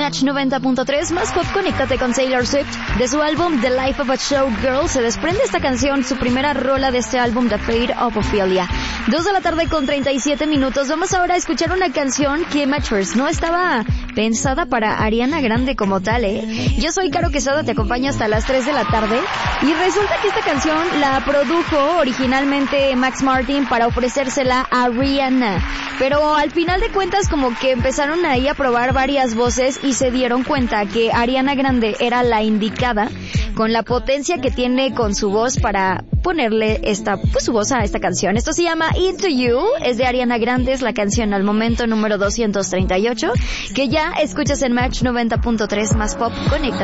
Match 90.3, más pop, conéctate con Taylor Swift. De su álbum The Life of a Showgirl se desprende esta canción, su primera rola de este álbum, The Fate of Ophelia. 2:37 p.m. Vamos ahora a escuchar una canción que Matchers no estaba pensada para Ariana Grande como tal, Yo soy Caro Quesada, te acompaño hasta las 3 de la tarde. Y resulta que esta canción la produjo originalmente Max Martin para ofrecérsela a Rihanna. Pero al final de cuentas como que empezaron ahí a probar varias voces y se dieron cuenta que Ariana Grande era la indicada con la potencia que tiene con su voz para ponerle su voz a esta canción. Esto se llama Into You, es de Ariana Grande, es la canción al momento número 238, que ya escuchas en Match 90.3 más pop. Conecta.